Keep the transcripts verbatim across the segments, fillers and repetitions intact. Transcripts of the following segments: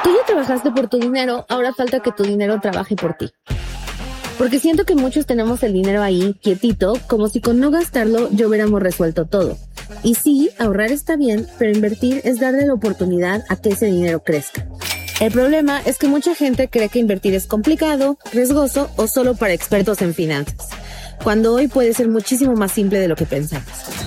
Tú ya trabajaste por tu dinero, ahora falta que tu dinero trabaje por ti. Porque siento que muchos tenemos el dinero ahí, quietito, como si con no gastarlo ya hubiéramos resuelto todo. Y sí, ahorrar está bien, pero invertir es darle la oportunidad a que ese dinero crezca. El problema es que mucha gente cree que invertir es complicado, riesgoso o solo para expertos en finanzas, cuando hoy puede ser muchísimo más simple de lo que pensamos.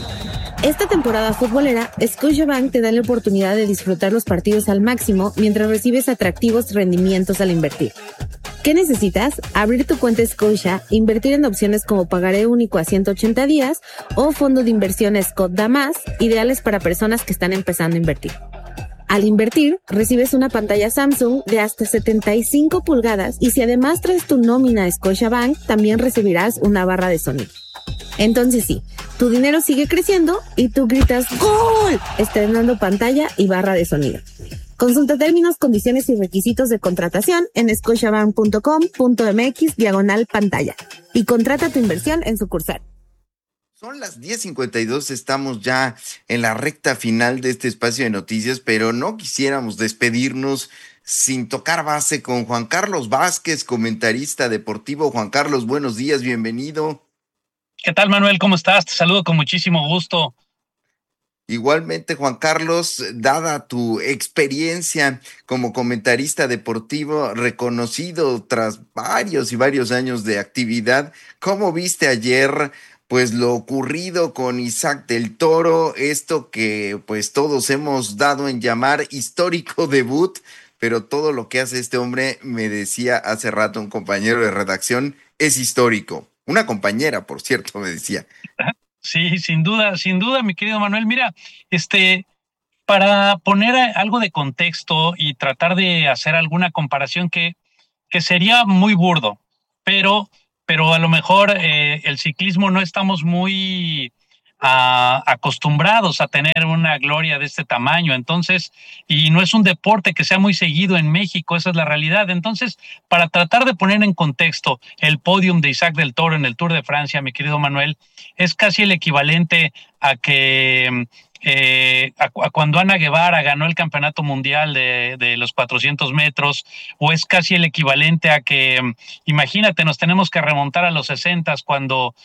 Esta temporada futbolera, Scotiabank te da la oportunidad de disfrutar los partidos al máximo mientras recibes atractivos rendimientos al invertir. ¿Qué necesitas? Abrir tu cuenta Scotia, invertir en opciones como pagaré único a ciento ochenta días o fondo de inversión Scott Damas, ideales para personas que están empezando a invertir. Al invertir, recibes una pantalla Samsung de hasta setenta y cinco pulgadas y si además traes tu nómina a Scotiabank, también recibirás una barra de sonido. Entonces sí, tu dinero sigue creciendo y tú gritas ¡Gol!, estrenando pantalla y barra de sonido. Consulta términos, condiciones y requisitos de contratación en scotiabank punto com punto m x diagonal pantalla y contrata tu inversión en sucursal. Son las diez cincuenta y dos, estamos ya en la recta final de este espacio de noticias, pero no quisiéramos despedirnos sin tocar base con Juan Carlos Vázquez, comentarista deportivo. Juan Carlos, buenos días, bienvenido. ¿Qué tal, Manuel? ¿Cómo estás? Te saludo con muchísimo gusto. Igualmente, Juan Carlos, dada tu experiencia como comentarista deportivo reconocido tras varios y varios años de actividad, ¿cómo viste ayer pues lo ocurrido con Isaac del Toro, esto que pues todos hemos dado en llamar histórico debut, pero todo lo que hace este hombre, me decía hace rato un compañero de redacción, es histórico? Una compañera, por cierto, me decía. Sí, sin duda, sin duda, mi querido Manuel. Mira, este, para poner algo de contexto y tratar de hacer alguna comparación que, que sería muy burdo, pero, pero a lo mejor eh, el ciclismo no estamos muy a, acostumbrados a tener una gloria de este tamaño, entonces, y no es un deporte que sea muy seguido en México, esa es la realidad. Entonces, para tratar de poner en contexto el podium de Isaac del Toro en el Tour de Francia, mi querido Manuel, es casi el equivalente a que eh, a, a cuando Ana Guevara ganó el campeonato mundial de, de los cuatrocientos metros, o es casi el equivalente a que, imagínate, nos tenemos que remontar a los sesentas cuando,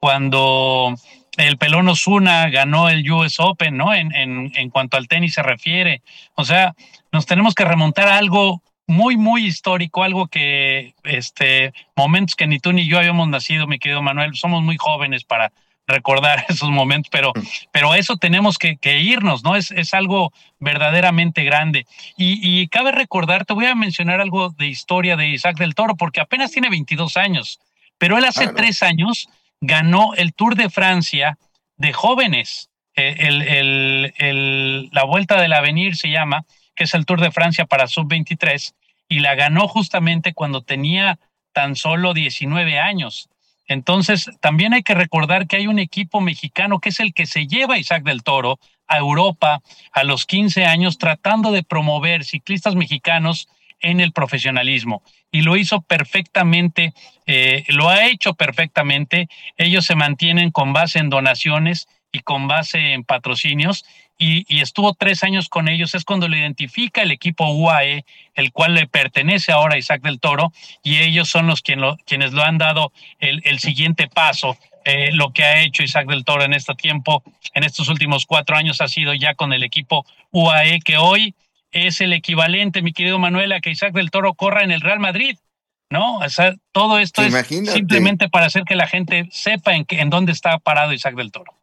cuando el Pelón Osuna ganó el U S Open, ¿no? En, en, en cuanto al tenis se refiere. O sea, nos tenemos que remontar a algo muy, muy histórico, algo que, este, momentos que ni tú ni yo habíamos nacido, mi querido Manuel. Somos muy jóvenes para recordar esos momentos, pero, pero a eso tenemos que, que irnos, ¿no? Es, es algo verdaderamente grande. Y, y cabe recordar, te voy a mencionar algo de historia de Isaac del Toro, porque apenas tiene veintidós años, pero él hace claro. tres años ganó el Tour de Francia de jóvenes. El, el, el, la Vuelta del Avenir se llama, que es el Tour de Francia para sub veintitrés, y la ganó justamente cuando tenía tan solo diecinueve años. Entonces, también hay que recordar que hay un equipo mexicano que es el que se lleva a Isaac del Toro a Europa a los quince años, tratando de promover ciclistas mexicanos en el profesionalismo. Y lo hizo perfectamente, eh, lo ha hecho perfectamente. Ellos se mantienen con base en donaciones y con base en patrocinios, y, y estuvo tres años con ellos. Es cuando lo identifica el equipo U A E, el cual le pertenece ahora a Isaac del Toro, y ellos son los quien lo, quienes lo han dado el, el siguiente paso. Eh, lo que ha hecho Isaac del Toro en este tiempo, en estos últimos cuatro años, ha sido ya con el equipo U A E, que hoy es el equivalente, mi querido Manuel, a que Isaac del Toro corra en el Real Madrid, ¿no? O sea, todo esto es Imagínate. simplemente para hacer que la gente sepa en, que, en dónde está parado Isaac del Toro.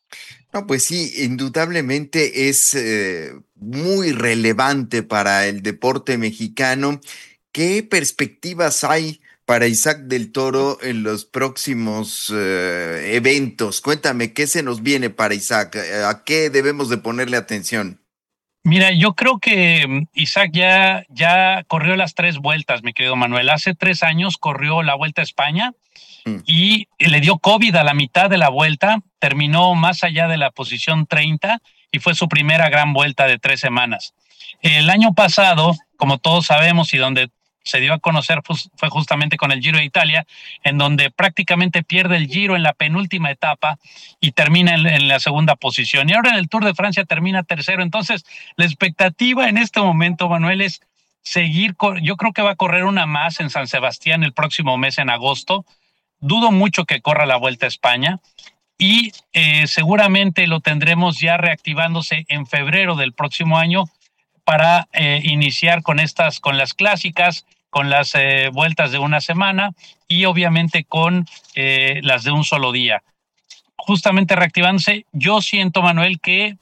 No, pues sí, indudablemente es eh, muy relevante para el deporte mexicano. ¿Qué perspectivas hay para Isaac del Toro en los próximos eh, eventos? Cuéntame, ¿qué se nos viene para Isaac? ¿A qué debemos de ponerle atención? Mira, yo creo que Isaac ya, ya corrió las tres vueltas, mi querido Manuel. Hace tres años corrió la Vuelta a España mm. y le dio COVID a la mitad de la vuelta, terminó más allá de la posición treinta y fue su primera gran vuelta de tres semanas. El año pasado, como todos sabemos y donde se dio a conocer, fue justamente con el Giro de Italia, en donde prácticamente pierde el Giro en la penúltima etapa y termina en, en la segunda posición. Y ahora en el Tour de Francia termina tercero. Entonces, la expectativa en este momento, Manuel, es seguir, yo creo que va a correr una más en San Sebastián el próximo mes en agosto. Dudo mucho que corra la Vuelta a España y eh, seguramente lo tendremos ya reactivándose en febrero del próximo año para eh, iniciar con estas, con las clásicas, con las eh, vueltas de una semana y obviamente con eh, las de un solo día. Justamente reactivándose, yo siento, Manuel, que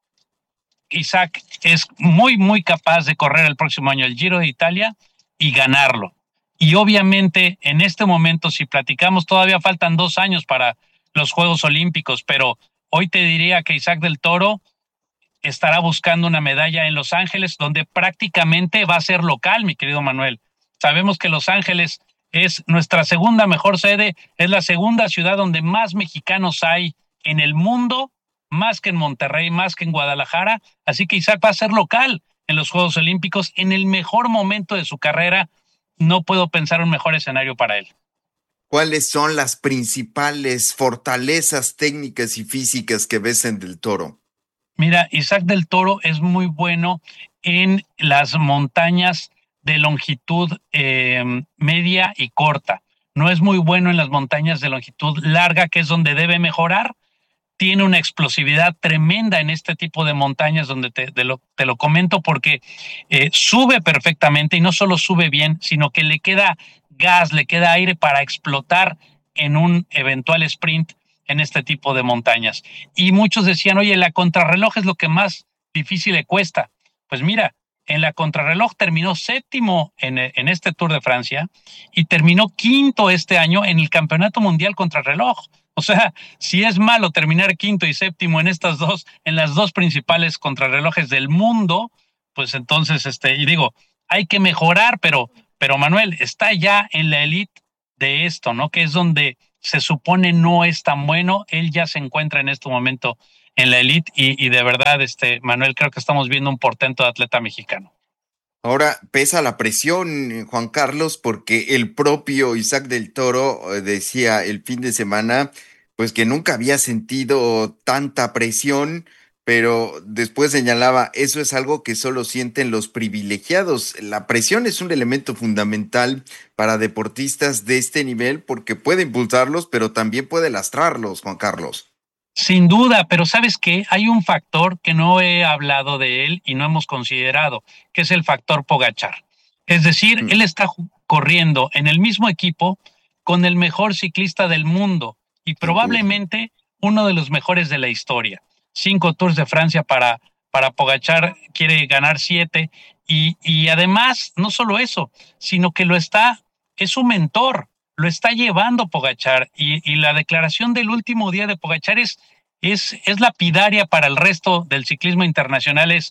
Isaac es muy, muy capaz de correr el próximo año el Giro de Italia y ganarlo. Y obviamente en este momento, si platicamos, todavía faltan dos años para los Juegos Olímpicos, pero hoy te diría que Isaac del Toro estará buscando una medalla en Los Ángeles, donde prácticamente va a ser local, mi querido Manuel. Sabemos que Los Ángeles es nuestra segunda mejor sede, es la segunda ciudad donde más mexicanos hay en el mundo, más que en Monterrey, más que en Guadalajara, así que Isaac va a ser local en los Juegos Olímpicos en el mejor momento de su carrera. No puedo pensar un mejor escenario para él. ¿Cuáles son las principales fortalezas técnicas y físicas que ves en Del Toro? Mira, Isaac del Toro es muy bueno en las montañas de longitud eh, media y corta. No es muy bueno en las montañas de longitud larga, que es donde debe mejorar. Tiene una explosividad tremenda en este tipo de montañas donde te, te, lo, te lo comento porque eh, sube perfectamente y no solo sube bien, sino que le queda gas, le queda aire para explotar en un eventual sprint en este tipo de montañas. Y muchos decían, oye, la contrarreloj es lo que más difícil le cuesta. Pues mira, en la contrarreloj terminó séptimo en, en este Tour de Francia y terminó quinto este año en el Campeonato Mundial Contrarreloj. O sea, si es malo terminar quinto y séptimo en estas dos, en las dos principales contrarrelojes del mundo, pues entonces, este, y digo, hay que mejorar, pero, pero Manuel está ya en la elite de esto, ¿no? Que es donde se supone no es tan bueno. Él ya se encuentra en este momento en la elite y, y de verdad, este, Manuel, creo que estamos viendo un portento de atleta mexicano. Ahora pesa la presión, Juan Carlos, porque el propio Isaac del Toro decía el fin de semana, pues que nunca había sentido tanta presión, pero después señalaba, eso es algo que solo sienten los privilegiados. La presión es un elemento fundamental para deportistas de este nivel porque puede impulsarlos, pero también puede lastrarlos, Juan Carlos. Sin duda, pero ¿sabes qué? Hay un factor que no he hablado de él y no hemos considerado, que es el factor Pogačar. Es decir, mm. él está corriendo en el mismo equipo con el mejor ciclista del mundo y probablemente uno de los mejores de la historia. Cinco Tours de Francia para, para Pogačar, quiere ganar siete y, y además, no solo eso, sino que lo está, es su mentor. Lo está llevando Pogačar y, y la declaración del último día de Pogačar es, es, es lapidaria para el resto del ciclismo internacional. Es,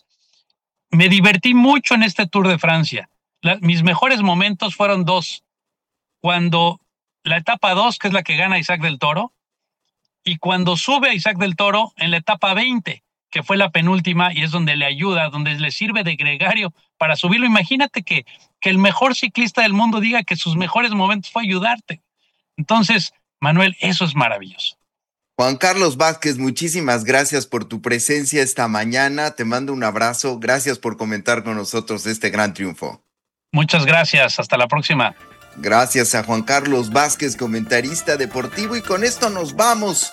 me divertí mucho en este Tour de Francia. La, mis mejores momentos fueron dos. Cuando la etapa dos, que es la que gana Isaac del Toro, y cuando sube a Isaac del Toro en la etapa veinte, que fue la penúltima y es donde le ayuda, donde le sirve de gregario para subirlo. Imagínate que, que el mejor ciclista del mundo diga que sus mejores momentos fue ayudarte. Entonces, Manuel, eso es maravilloso. Juan Carlos Vázquez, muchísimas gracias por tu presencia esta mañana. Te mando un abrazo. Gracias por comentar con nosotros este gran triunfo. Muchas gracias. Hasta la próxima. Gracias a Juan Carlos Vázquez, comentarista deportivo. Y con esto nos vamos.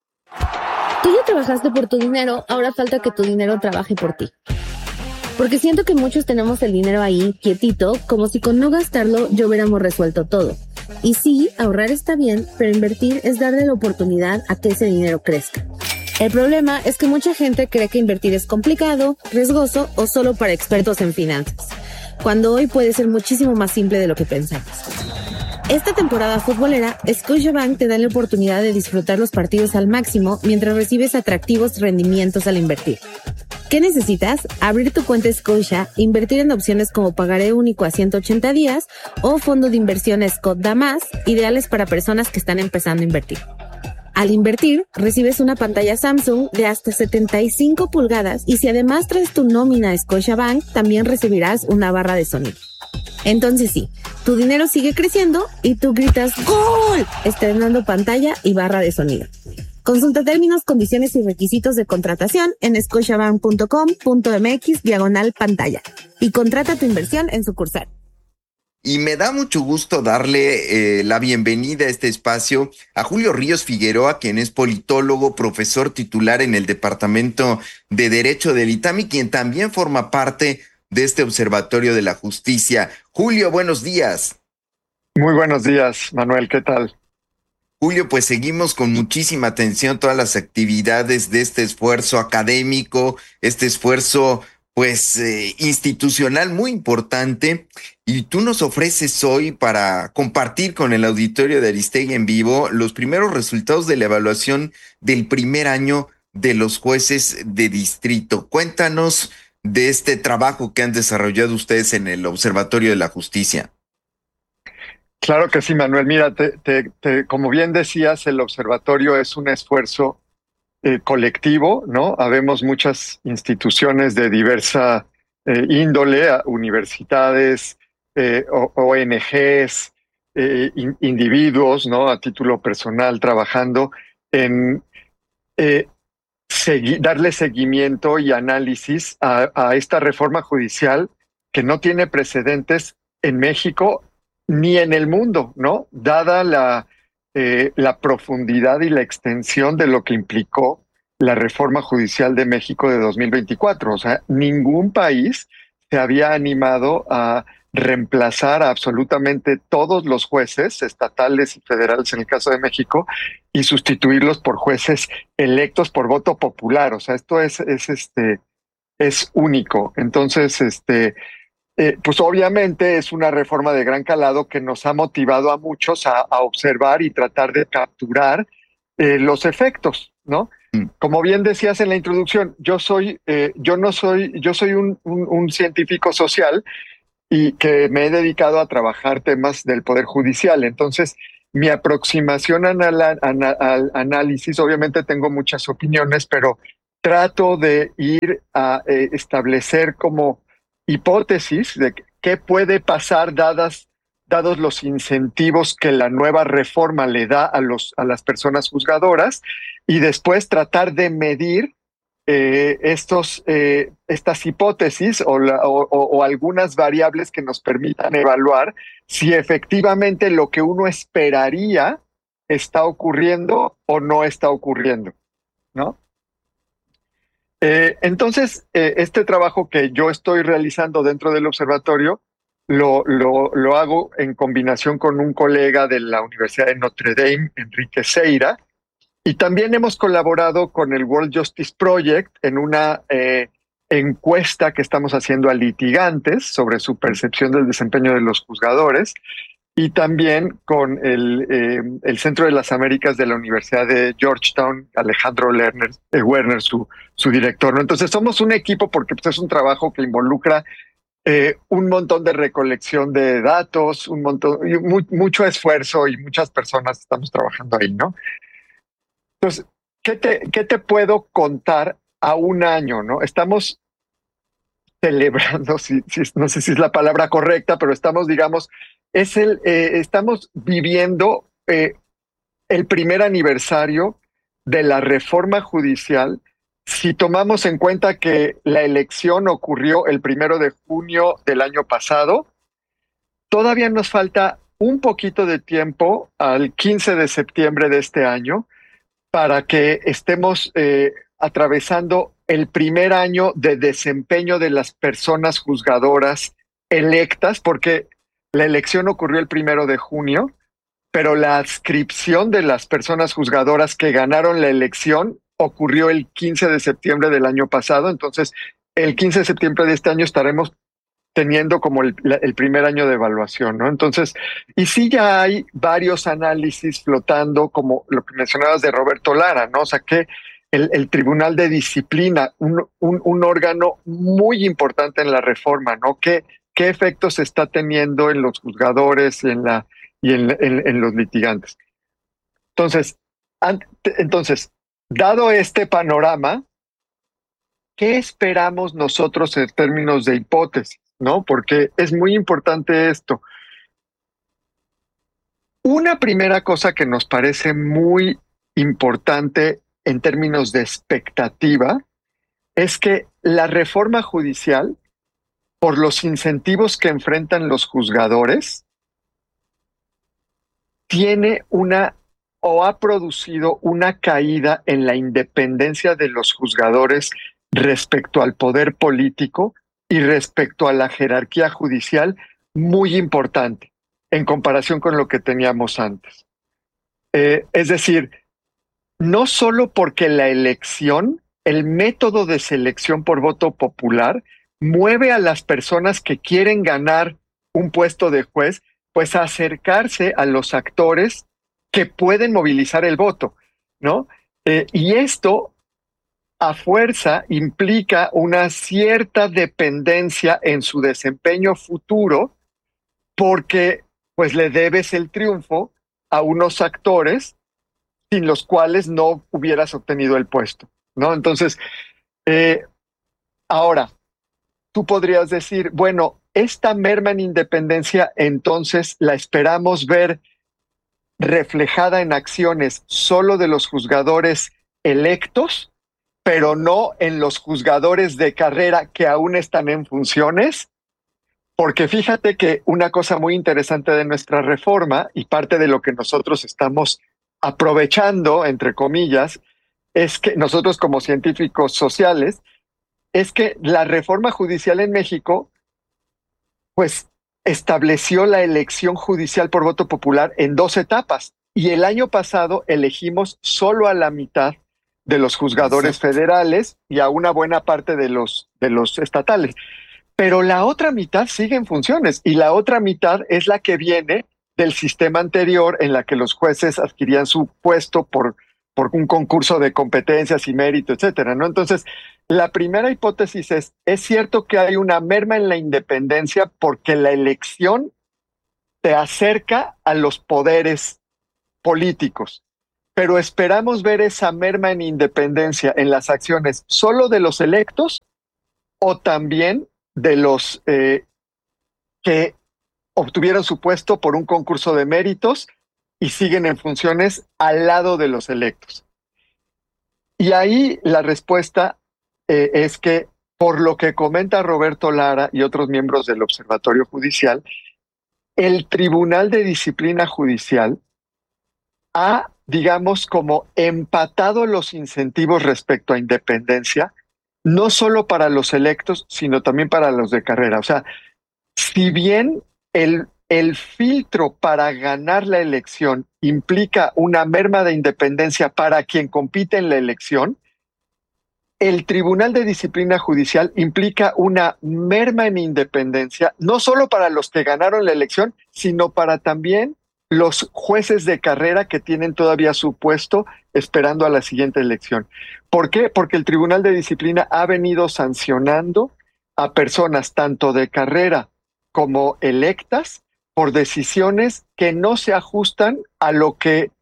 Tú ya trabajaste por tu dinero, ahora falta que tu dinero trabaje por ti. Porque siento que muchos tenemos el dinero ahí, quietito, como si con no gastarlo ya hubiéramos resuelto todo. Y sí, ahorrar está bien, pero invertir es darle la oportunidad a que ese dinero crezca. El problema es que mucha gente cree que invertir es complicado, riesgoso o solo para expertos en finanzas, cuando hoy puede ser muchísimo más simple de lo que pensamos. Esta temporada futbolera, Scotiabank te da la oportunidad de disfrutar los partidos al máximo mientras recibes atractivos rendimientos al invertir. ¿Qué necesitas? Abrir tu cuenta Scotia, invertir en opciones como pagaré único a ciento ochenta días o fondo de inversión Scott Damas, ideales para personas que están empezando a invertir. Al invertir, recibes una pantalla Samsung de hasta setenta y cinco pulgadas y si además traes tu nómina a Scotiabank, también recibirás una barra de sonido. Entonces sí, tu dinero sigue creciendo y tú gritas ¡Gol!, estrenando pantalla y barra de sonido. Consulta términos, condiciones y requisitos de contratación en scotiabank punto com punto m x diagonal pantalla. y contrata tu inversión en sucursal. Y me da mucho gusto darle eh, la bienvenida a este espacio a Julio Ríos Figueroa, quien es politólogo, profesor titular en el Departamento de Derecho del ITAM y quien también forma parte de este Observatorio de la Justicia. Julio, buenos días. Muy buenos días, Manuel, ¿qué tal? Julio, pues seguimos con muchísima atención todas las actividades de este esfuerzo académico, este esfuerzo pues eh, institucional muy importante, y tú nos ofreces hoy para compartir con el auditorio de Aristegui en vivo los primeros resultados de la evaluación del primer año de los jueces de distrito. Cuéntanos de este trabajo que han desarrollado ustedes en el Observatorio de la Justicia. Claro que sí, Manuel. Mira, te, te, te, como bien decías, el observatorio es un esfuerzo eh, colectivo, ¿no? Habemos muchas instituciones de diversa eh, índole, universidades, eh, O N Ges, eh, in, individuos, ¿no? A título personal, trabajando en eh, segui- darle seguimiento y análisis a, a esta reforma judicial que no tiene precedentes en México ni en el mundo, ¿no? Dada la, eh, la profundidad y la extensión de lo que implicó la reforma judicial de México de dos mil veinticuatro. O sea, ningún país se había animado a reemplazar a absolutamente todos los jueces estatales y federales en el caso de México y sustituirlos por jueces electos por voto popular. O sea, esto es, es, este, es único. Entonces, este... Eh, pues obviamente es una reforma de gran calado que nos ha motivado a muchos a, a observar y tratar de capturar eh, los efectos, ¿no? Mm. Como bien decías en la introducción, yo soy, eh, yo no soy, yo soy un, un, un científico social y que me he dedicado a trabajar temas del Poder Judicial. Entonces, mi aproximación al, al, al análisis, obviamente tengo muchas opiniones, pero trato de ir a eh, establecer como hipótesis de qué puede pasar dadas, dados los incentivos que la nueva reforma le da a, los, a las personas juzgadoras, y después tratar de medir eh, estos, eh, estas hipótesis o, la, o, o algunas variables que nos permitan evaluar si efectivamente lo que uno esperaría está ocurriendo o no está ocurriendo, ¿no? Eh, entonces, eh, este trabajo que yo estoy realizando dentro del observatorio lo, lo, lo hago en combinación con un colega de la Universidad de Notre Dame, Enrique Seira, y también hemos colaborado con el World Justice Project en una eh, encuesta que estamos haciendo a litigantes sobre su percepción del desempeño de los juzgadores, y también con el, eh, el Centro de las Américas de la Universidad de Georgetown, Alejandro Lerner, eh, Werner, su, su director, ¿no? Entonces somos un equipo porque pues, es un trabajo que involucra eh, un montón de recolección de datos, un montón, mu mucho esfuerzo, y muchas personas estamos trabajando ahí, ¿no? Entonces, ¿qué te, qué te puedo contar a un año, ¿no? Estamos celebrando, si, si, no sé si es la palabra correcta, pero estamos, digamos, es el, eh, estamos viviendo eh, el primer aniversario de la reforma judicial. Si tomamos en cuenta que la elección ocurrió el primero de junio del año pasado, todavía nos falta un poquito de tiempo al quince de septiembre de este año para que estemos eh, atravesando el primer año de desempeño de las personas juzgadoras electas, porque la elección ocurrió el primero de junio, pero la adscripción de las personas juzgadoras que ganaron la elección ocurrió el quince de septiembre del año pasado. Entonces, el quince de septiembre de este año estaremos teniendo como el, el primer año de evaluación, ¿no? Entonces, y sí ya hay varios análisis flotando, como lo que mencionabas de Roberto Lara, ¿no? O sea, que el, el Tribunal de Disciplina, un, un, un órgano muy importante en la reforma, ¿no? ¿Qué, qué efectos está teniendo en los juzgadores y en, la, y en, en, en los litigantes? Entonces, ant, entonces, dado este panorama, ¿qué esperamos nosotros en términos de hipótesis? ¿No? Porque es muy importante esto. Una primera cosa que nos parece muy importante en términos de expectativa es que la reforma judicial por los incentivos que enfrentan los juzgadores, tiene una o ha producido una caída en la independencia de los juzgadores respecto al poder político y respecto a la jerarquía judicial muy importante en comparación con lo que teníamos antes. Eh, es decir, no solo porque la elección, el método de selección por voto popular, mueve a las personas que quieren ganar un puesto de juez, pues a acercarse a los actores que pueden movilizar el voto, ¿no? Eh, y esto, a fuerza, implica una cierta dependencia en su desempeño futuro, porque pues le debes el triunfo a unos actores sin los cuales no hubieras obtenido el puesto, ¿no? Entonces, eh, ahora, tú podrías decir, bueno, esta merma en independencia, entonces la esperamos ver reflejada en acciones solo de los juzgadores electos, pero no en los juzgadores de carrera que aún están en funciones. Porque fíjate que una cosa muy interesante de nuestra reforma y parte de lo que nosotros estamos aprovechando, entre comillas, es que nosotros como científicos sociales, es que la reforma judicial en México, pues estableció la elección judicial por voto popular en dos etapas. Y el año pasado elegimos solo a la mitad de los juzgadores Exacto. federales y a una buena parte de los, de los estatales. Pero la otra mitad sigue en funciones y la otra mitad es la que viene del sistema anterior en la que los jueces adquirían su puesto por, por un concurso de competencias y mérito, etcétera, ¿no? Entonces, la primera hipótesis es, es cierto que hay una merma en la independencia porque la elección te acerca a los poderes políticos, pero esperamos ver esa merma en independencia en las acciones solo de los electos o también de los eh, que obtuvieron su puesto por un concurso de méritos y siguen en funciones al lado de los electos. Y ahí la respuesta eh, es que, por lo que comenta Roberto Lara y otros miembros del Observatorio Judicial, el Tribunal de Disciplina Judicial ha, digamos, como empatado los incentivos respecto a independencia, no solo para los electos, sino también para los de carrera. O sea, si bien el, el filtro para ganar la elección implica una merma de independencia para quien compite en la elección, el Tribunal de Disciplina Judicial implica una merma en independencia, no solo para los que ganaron la elección, sino para también los jueces de carrera que tienen todavía su puesto esperando a la siguiente elección. ¿Por qué? Porque el Tribunal de Disciplina ha venido sancionando a personas tanto de carrera como electas por decisiones que no se ajustan a lo que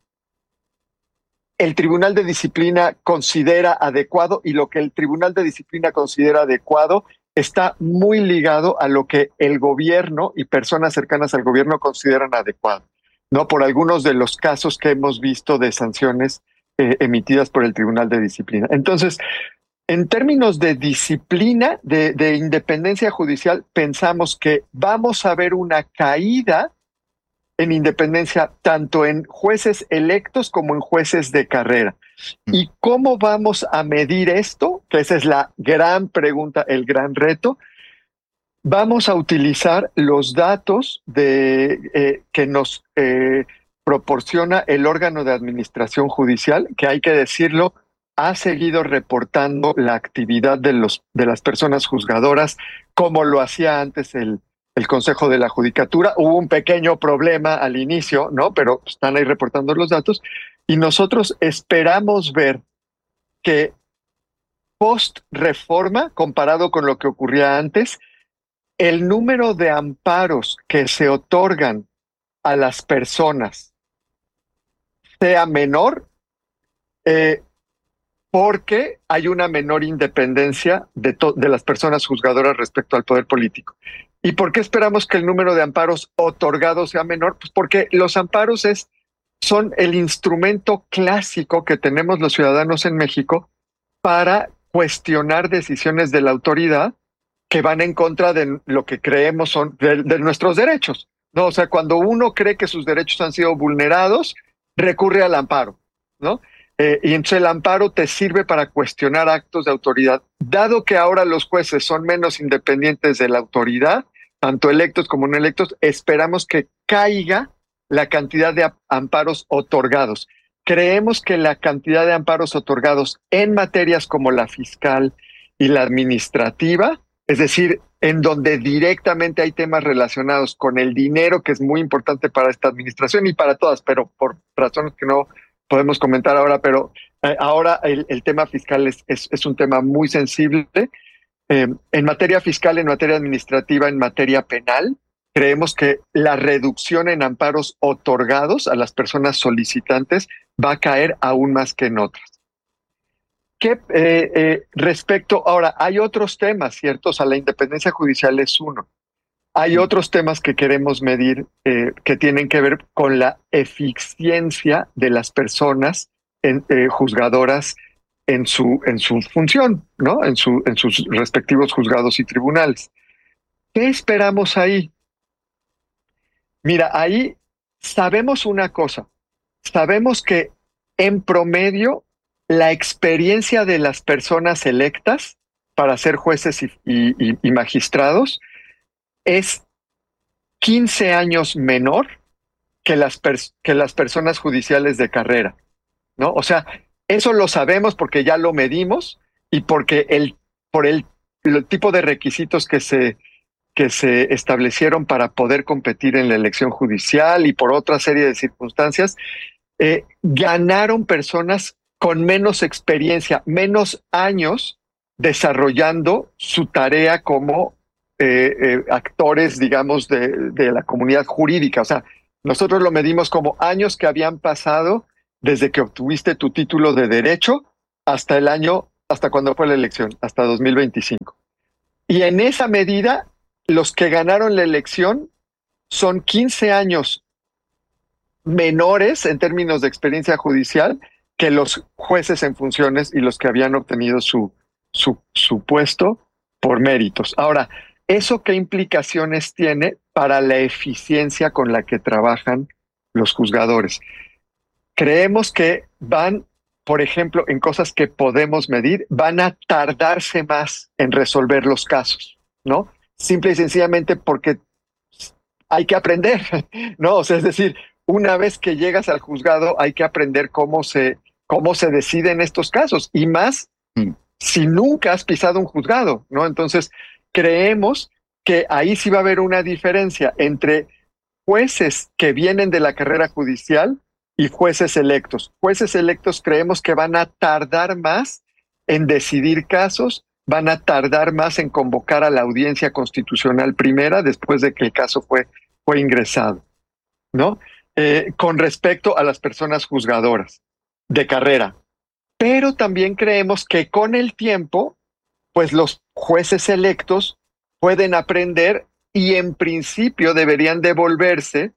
el Tribunal de Disciplina considera adecuado, y lo que el Tribunal de Disciplina considera adecuado está muy ligado a lo que el gobierno y personas cercanas al gobierno consideran adecuado, ¿no? Por algunos de los casos que hemos visto de sanciones eh, emitidas por el Tribunal de Disciplina. Entonces, en términos de disciplina, de, de independencia judicial, pensamos que vamos a ver una caída en independencia tanto en jueces electos como en jueces de carrera. ¿Y cómo vamos a medir esto? Que esa es la gran pregunta, el gran reto. Vamos a utilizar los datos de, eh, que nos eh, proporciona el órgano de administración judicial, que hay que decirlo, ha seguido reportando la actividad de, los, de las personas juzgadoras como lo hacía antes el, el Consejo de la Judicatura. Hubo un pequeño problema al inicio, ¿no? Pero están ahí reportando los datos y nosotros esperamos ver que post reforma, comparado con lo que ocurría antes, el número de amparos que se otorgan a las personas sea menor, eh, porque hay una menor independencia de, de las personas juzgadoras respecto al poder político. ¿Y por qué esperamos que el número de amparos otorgados sea menor? Pues porque los amparos es, son el instrumento clásico que tenemos los ciudadanos en México para cuestionar decisiones de la autoridad que van en contra de lo que creemos son de, de nuestros derechos, ¿no? O sea, cuando uno cree que sus derechos han sido vulnerados, recurre al amparo, ¿no? Eh, y entonces el amparo te sirve para cuestionar actos de autoridad. Dado que ahora los jueces son menos independientes de la autoridad, tanto electos como no electos, esperamos que caiga la cantidad de amparos otorgados. Creemos que la cantidad de amparos otorgados en materias como la fiscal y la administrativa, es decir, en donde directamente hay temas relacionados con el dinero, que es muy importante para esta administración y para todas, pero por razones que no podemos comentar ahora, pero eh, ahora el, el tema fiscal es, es, es un tema muy sensible. Eh, en materia fiscal, en materia administrativa, en materia penal, creemos que la reducción en amparos otorgados a las personas solicitantes va a caer aún más que en otras. ¿Qué, eh, eh, respecto, ahora, hay otros temas, ¿cierto? O sea, la independencia judicial es uno. Hay otros temas que queremos medir eh, que tienen que ver con la eficiencia de las personas en, eh, juzgadoras en su, en su función, ¿no? En, su, en sus respectivos juzgados y tribunales. ¿Qué esperamos ahí? Mira, ahí sabemos una cosa. Sabemos que en promedio la experiencia de las personas electas para ser jueces y, y, y magistrados es quince años menor que las, que las personas judiciales de carrera, ¿no? O sea, eso lo sabemos porque ya lo medimos y porque el, por el, el tipo de requisitos que se, que se establecieron para poder competir en la elección judicial y por otra serie de circunstancias, eh, ganaron personas con menos experiencia, menos años desarrollando su tarea como Eh, eh, actores, digamos, de, de la comunidad jurídica. O sea, nosotros lo medimos como años que habían pasado desde que obtuviste tu título de derecho hasta el año, hasta cuando fue la elección, hasta dos mil veinticinco. Y en esa medida, los que ganaron la elección son quince años menores en términos de experiencia judicial que los jueces en funciones y los que habían obtenido su, su, su puesto por méritos. Ahora, ¿eso qué implicaciones tiene para la eficiencia con la que trabajan los juzgadores? Creemos que van, por ejemplo, en cosas que podemos medir, van a tardarse más en resolver los casos, ¿no? Simple y sencillamente porque hay que aprender, ¿no? O sea, es decir, una vez que llegas al juzgado hay que aprender cómo se, cómo se deciden estos casos, y más mm. si nunca has pisado un juzgado, ¿no? Entonces, creemos que ahí sí va a haber una diferencia entre jueces que vienen de la carrera judicial y jueces electos. Jueces electos creemos que van a tardar más en decidir casos, van a tardar más en convocar a la audiencia constitucional primera después de que el caso fue, fue ingresado, ¿no? Eh, con respecto a las personas juzgadoras de carrera. Pero también creemos que con el tiempo, pues los jueces electos pueden aprender y en principio deberían devolverse,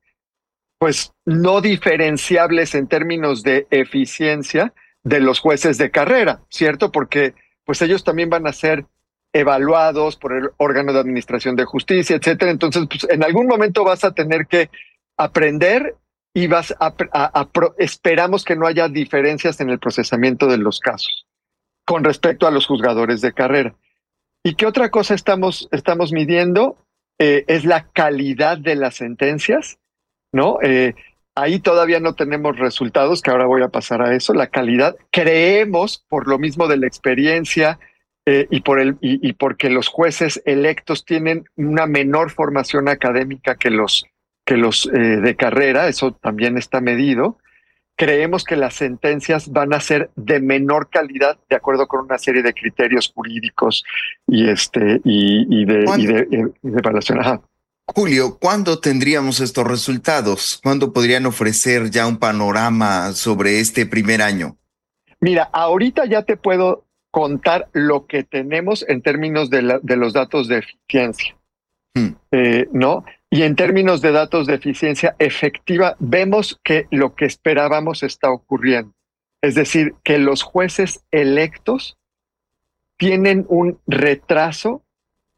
pues no diferenciables en términos de eficiencia de los jueces de carrera, ¿cierto? Porque pues ellos también van a ser evaluados por el órgano de administración de justicia, etcétera. Entonces, pues en algún momento vas a tener que aprender y vas a, a, a esperamos que no haya diferencias en el procesamiento de los casos con respecto a los juzgadores de carrera. ¿Y qué otra cosa estamos, estamos midiendo? Eh, es la calidad de las sentencias, ¿no? Eh, ahí todavía no tenemos resultados, que ahora voy a pasar a eso. La calidad, creemos, por lo mismo de la experiencia eh, y, por el, y, y porque los jueces electos tienen una menor formación académica que los, que los eh, de carrera, eso también está medido. Creemos que las sentencias van a ser de menor calidad de acuerdo con una serie de criterios jurídicos y este y, y de y de, y de evaluación. Ajá. Julio, ¿cuándo tendríamos estos resultados? ¿Cuándo podrían ofrecer ya un panorama sobre este primer año? Mira, ahorita ya te puedo contar lo que tenemos en términos de, la, de los datos de eficiencia, hmm. eh, ¿no? Y en términos de datos de eficiencia efectiva, vemos que lo que esperábamos está ocurriendo. Es decir, que los jueces electos tienen un retraso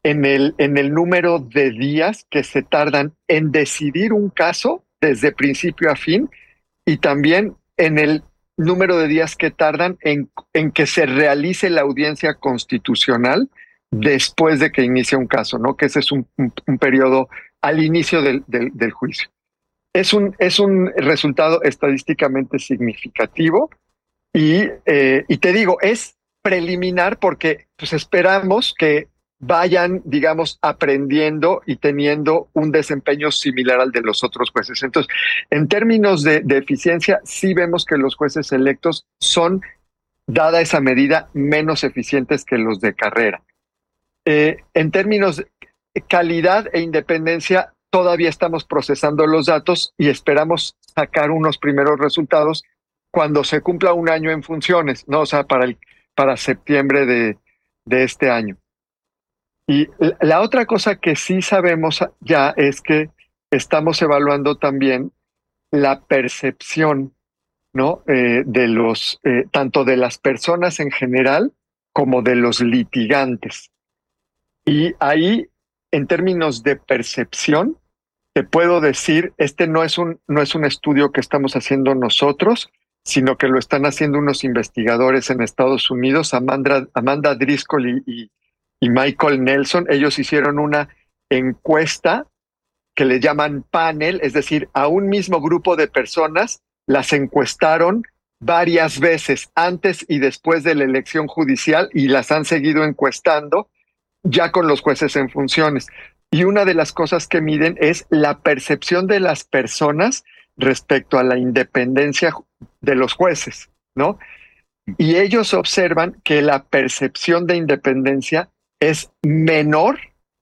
en el, en el número de días que se tardan en decidir un caso desde principio a fin y también en el número de días que tardan en, en que se realice la audiencia constitucional después de que inicie un caso, ¿no? Que ese es un, un, un periodo al inicio del, del, del juicio. Es un, es un resultado estadísticamente significativo y, eh, y te digo, es preliminar porque pues, esperamos que vayan, digamos, aprendiendo y teniendo un desempeño similar al de los otros jueces. Entonces, en términos de, de eficiencia, sí vemos que los jueces electos son, dada esa medida, menos eficientes que los de carrera. Eh, en términos de calidad e independencia, todavía estamos procesando los datos y esperamos sacar unos primeros resultados cuando se cumpla un año en funciones, ¿no? O sea, para, el, para septiembre de, de este año. Y la otra cosa que sí sabemos ya es que estamos evaluando también la percepción, ¿no? Eh, de los, eh, tanto de las personas en general como de los litigantes. Y ahí, en términos de percepción, te puedo decir, este no es un, no es un estudio que estamos haciendo nosotros, sino que lo están haciendo unos investigadores en Estados Unidos, Amanda, Amanda Driscoll y, y y Michael Nelson. Ellos hicieron una encuesta que le llaman panel, es decir, a un mismo grupo de personas las encuestaron varias veces antes y después de la elección judicial y las han seguido encuestando ya con los jueces en funciones. Y una de las cosas que miden es la percepción de las personas respecto a la independencia de los jueces, ¿no? Y ellos observan que la percepción de independencia es menor,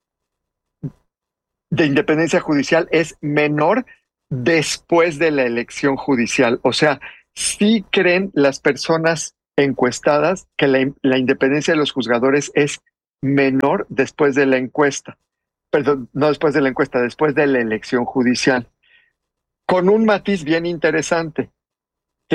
de independencia judicial, es menor después de la elección judicial. O sea, sí creen las personas encuestadas que la, la independencia de los juzgadores es menor después de la encuesta. Perdón, no después de la encuesta, después de la elección judicial. Con un matiz bien interesante.